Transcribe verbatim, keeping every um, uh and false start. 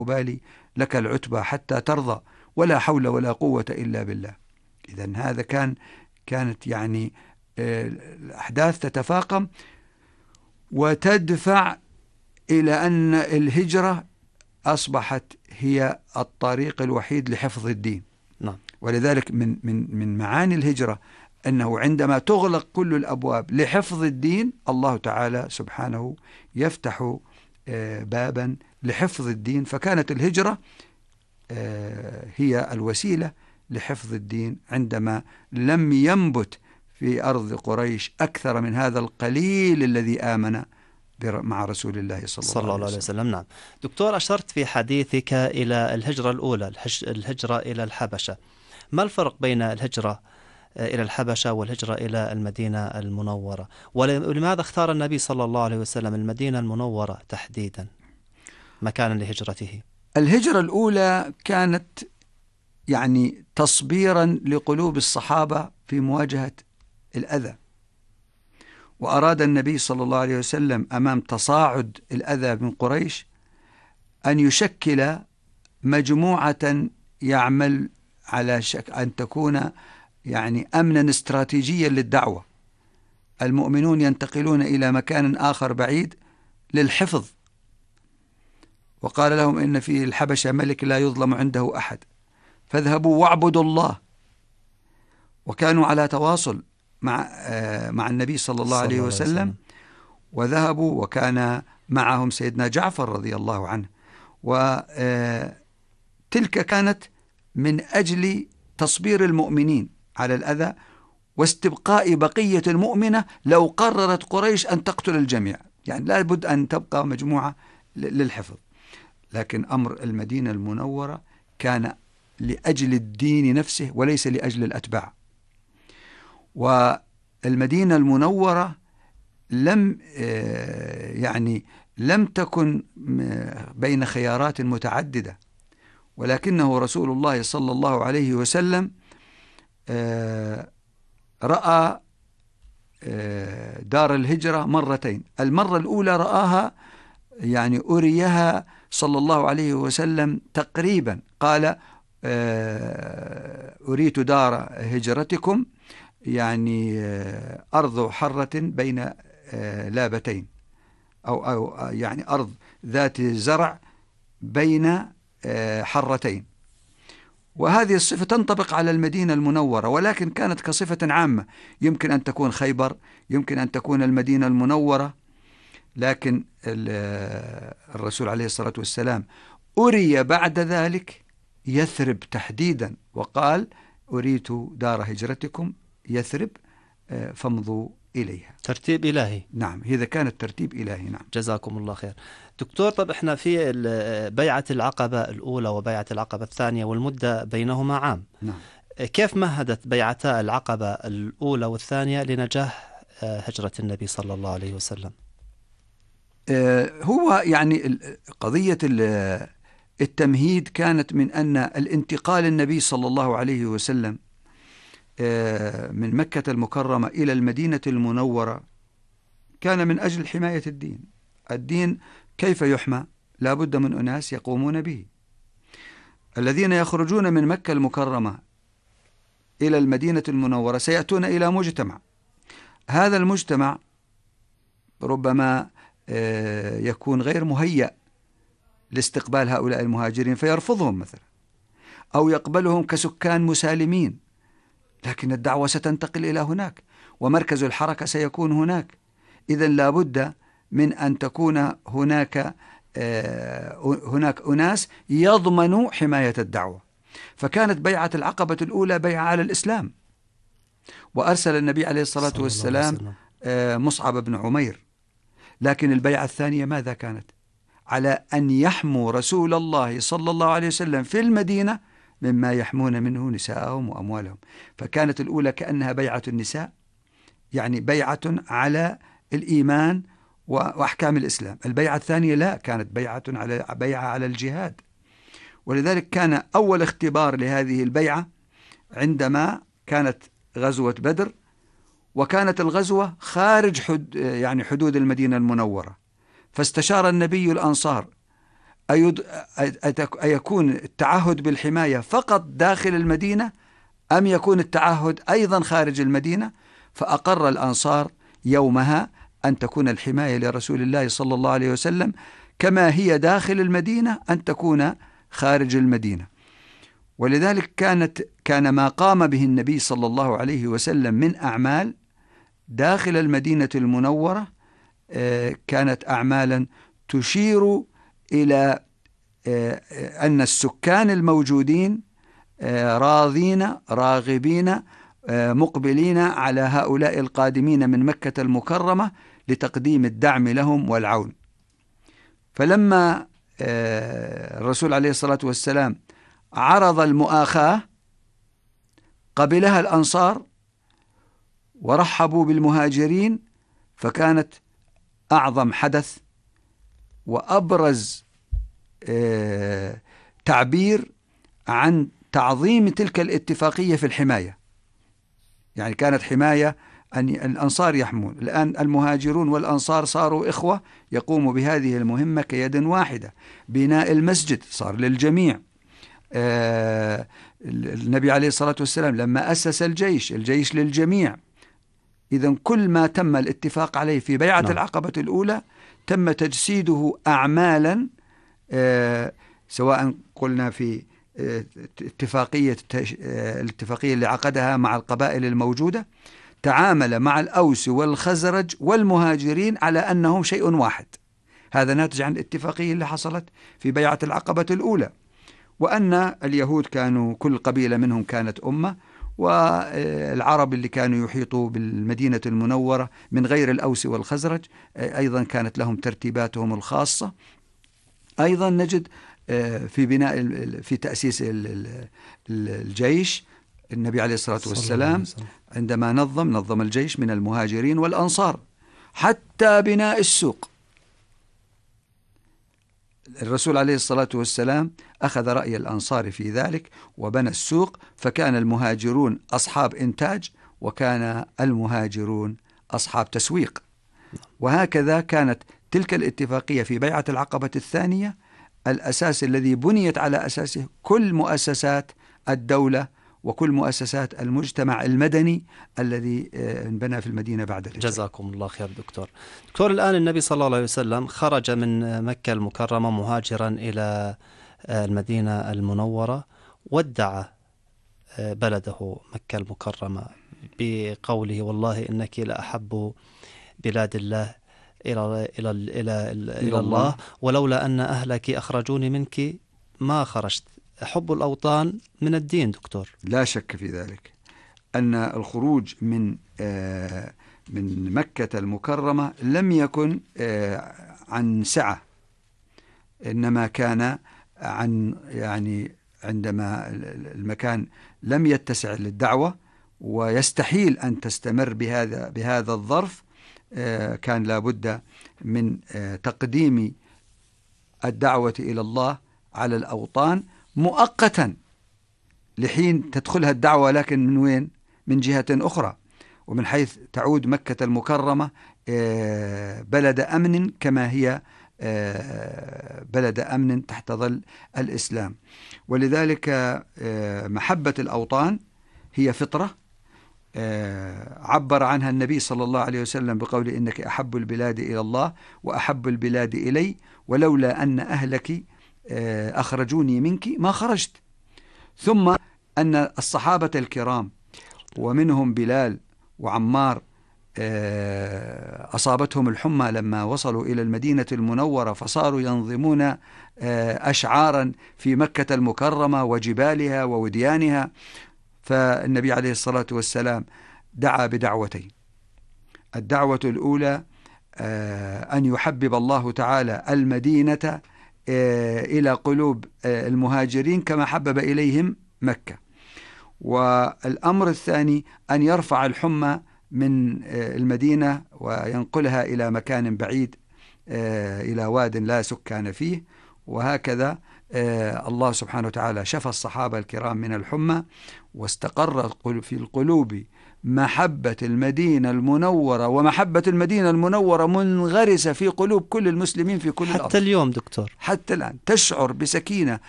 أبالي لك العتبى حتى ترضى ولا حول ولا قوة إلا بالله. إذن هذا كان كانت يعني الأحداث تتفاقم وتدفع إلى أن الهجرة أصبحت هي الطريق الوحيد لحفظ الدين. نعم. ولذلك من من من معاني الهجرة أنه عندما تغلق كل الأبواب لحفظ الدين، الله تعالى سبحانه يفتح بابا لحفظ الدين، فكانت الهجرة هي الوسيلة لحفظ الدين عندما لم ينبت في أرض قريش أكثر من هذا القليل الذي آمن مع رسول الله صلى, صلى الله الله عليه وسلم. نعم دكتور، أشرت في حديثك إلى الهجرة الأولى، الهجرة إلى الحبشة. ما الفرق بين الهجرة إلى الحبشة والهجرة إلى المدينة المنورة، ولماذا اختار النبي صلى الله عليه وسلم المدينة المنورة تحديدا مكانا لهجرته؟ الهجرة الأولى كانت يعني تصبيرا لقلوب الصحابة في مواجهة الأذى، وأراد النبي صلى الله عليه وسلم أمام تصاعد الأذى من قريش أن يشكل مجموعة يعمل على شك أن تكون يعني أمنا استراتيجيا للدعوة. المؤمنون ينتقلون إلى مكان آخر بعيد للحفظ، وقال لهم إن في الحبشة ملك لا يظلم عنده أحد فاذهبوا واعبدوا الله. وكانوا على تواصل مع مع النبي صلى الله عليه وسلم، وذهبوا وكان معهم سيدنا جعفر رضي الله عنه، وتلك كانت من أجل تصبير المؤمنين على الأذى واستبقاء بقية المؤمنة لو قررت قريش أن تقتل الجميع، يعني لا بد أن تبقى مجموعة للحفظ. لكن أمر المدينة المنورة كان لأجل الدين نفسه وليس لأجل الأتباع. والمدينة المنورة لم يعني لم تكن بين خيارات متعددة، ولكنه رسول الله صلى الله عليه وسلم رأى دار الهجرة مرتين. المرة الأولى رآها يعني أريها صلى الله عليه وسلم تقريبا، قال أريت دار هجرتكم يعني أرض حرة بين لابتين، أو, أو يعني أرض ذات زرع بين حرتين. وهذه الصفة تنطبق على المدينة المنورة، ولكن كانت كصفة عامة، يمكن أن تكون خيبر، يمكن أن تكون المدينة المنورة. لكن الرسول عليه الصلاة والسلام أري بعد ذلك يثرب تحديدا، وقال أريت دار هجرتكم يثرب فامضوا إليها. ترتيب إلهي. نعم، هذا كان الترتيب إلهي. نعم، جزاكم الله خير. دكتور، طب احنا في بيعة العقبة الأولى وبيعة العقبة الثانية والمدة بينهما عام. نعم. كيف مهدت بيعتا العقبة الأولى والثانية لنجاح هجرة النبي صلى الله عليه وسلم؟ هو يعني قضية التمهيد كانت من أن الانتقال النبي صلى الله عليه وسلم من مكة المكرمة إلى المدينة المنورة كان من أجل حماية الدين. الدين كيف يحمى؟ لا بد من أناس يقومون به. الذين يخرجون من مكة المكرمة إلى المدينة المنورة سيأتون إلى مجتمع، هذا المجتمع ربما يكون غير مهيأ لاستقبال هؤلاء المهاجرين فيرفضهم مثلا، أو يقبلهم كسكان مسالمين، لكن الدعوة ستنتقل إلى هناك ومركز الحركة سيكون هناك. إذن لا بد من أن تكون هناك هناك أناس يضمنوا حماية الدعوة. فكانت بيعة العقبة الأولى بيعة على الإسلام، وأرسل النبي عليه الصلاة والسلام مصعب بن عمير. لكن البيعة الثانية ماذا كانت؟ على أن يحموا رسول الله صلى الله عليه وسلم في المدينة مما يحمون منه نساءهم وأموالهم. فكانت الأولى كأنها بيعة النساء، يعني بيعة على الإيمان وأحكام الإسلام. البيعة الثانية لا، كانت بيعة على بيعة على الجهاد. ولذلك كان أول اختبار لهذه البيعة عندما كانت غزوة بدر، وكانت الغزوة خارج حد يعني حدود المدينة المنورة، فاستشار النبي الأنصار أيكون التعهد بالحماية فقط داخل المدينة أم يكون التعهد أيضا خارج المدينة؟ فأقر الأنصار يومها أن تكون الحماية لرسول الله صلى الله عليه وسلم كما هي داخل المدينة أن تكون خارج المدينة. ولذلك كانت كان ما قام به النبي صلى الله عليه وسلم من أعمال داخل المدينة المنورة كانت أعمالا تشير إلى أن السكان الموجودين راضين راغبين مقبلين على هؤلاء القادمين من مكة المكرمة لتقديم الدعم لهم والعون. فلما الرسول عليه الصلاة والسلام عرض المؤاخاة قبلها الأنصار ورحبوا بالمهاجرين، فكانت أعظم حدث وأبرز تعبير عن تعظيم تلك الاتفاقية في الحماية. يعني كانت حماية أن الأنصار يحمون، الآن المهاجرون والأنصار صاروا إخوة يقوموا بهذه المهمة كيد واحدة. بناء المسجد صار للجميع. آه النبي عليه الصلاة والسلام لما أسس الجيش الجيش للجميع. إذن كل ما تم الاتفاق عليه في بيعة نعم. العقبة الأولى تم تجسيده أعمالا، آه سواء قلنا في آه اتفاقية آه الاتفاقية اللي عقدها مع القبائل الموجودة، تعامل مع الأوس والخزرج والمهاجرين على أنهم شيء واحد. هذا ناتج عن الاتفاقية اللي حصلت في بيعة العقبة الأولى، وأن اليهود كانوا كل قبيلة منهم كانت أمة، والعرب اللي كانوا يحيطوا بالمدينة المنورة من غير الأوس والخزرج أيضا كانت لهم ترتيباتهم الخاصة. أيضا نجد في بناء في تأسيس الجيش النبي عليه الصلاة والسلام عندما نظم نظم الجيش من المهاجرين والأنصار، حتى بناء السوق الرسول عليه الصلاة والسلام أخذ رأي الأنصار في ذلك وبنى السوق، فكان المهاجرون أصحاب إنتاج وكان المهاجرون أصحاب تسويق. وهكذا كانت تلك الاتفاقية في بيعة العقبة الثانية الأساس الذي بنيت على أساسه كل مؤسسات الدولة وكل مؤسسات المجتمع المدني الذي انبنى في المدينة بعد الهجرة. جزاكم الله خير دكتور. دكتور، الآن النبي صلى الله عليه وسلم خرج من مكة المكرمة مهاجرا إلى المدينة المنورة، ودع بلده مكة المكرمة بقوله: والله إنك لأحب بلاد الله إلى إلى إلى إلى الله، ولولا أن أهلك أخرجوني منك ما خرجت. حب الأوطان من الدين دكتور. لا شك في ذلك أن الخروج من آه من مكة المكرمة لم يكن آه عن سعة، إنما كان عن يعني عندما المكان لم يتسع للدعوة ويستحيل أن تستمر بهذا بهذا الظرف، آه كان لابد من آه تقديم الدعوة إلى الله على الأوطان مؤقتا لحين تدخلها الدعوة، لكن من وين؟ من جهة أخرى، ومن حيث تعود مكة المكرمة بلد أمن كما هي بلد أمن تحت ظل الإسلام. ولذلك محبة الأوطان هي فطرة عبر عنها النبي صلى الله عليه وسلم بقول: إنك أحب البلاد إلى الله وأحب البلاد إلي، ولولا أن أهلك أخرجوني منك ما خرجت. ثم أن الصحابة الكرام ومنهم بلال وعمار أصابتهم الحمى لما وصلوا إلى المدينة المنورة، فصاروا ينظمون أشعارا في مكة المكرمة وجبالها ووديانها. فالنبي عليه الصلاة والسلام دعا بدعوتين: الدعوة الأولى أن يحبب الله تعالى المدينة إلى قلوب المهاجرين كما حبب إليهم مكة، والأمر الثاني أن يرفع الحمى من المدينة وينقلها إلى مكان بعيد إلى واد لا سكان فيه. وهكذا الله سبحانه وتعالى شفى الصحابة الكرام من الحمى، واستقر في القلوب محبة المدينة المنورة، ومحبة المدينة المنورة منغرسة في قلوب كل المسلمين في كل الأرض حتى اليوم دكتور. حتى الآن تشعر بسكينة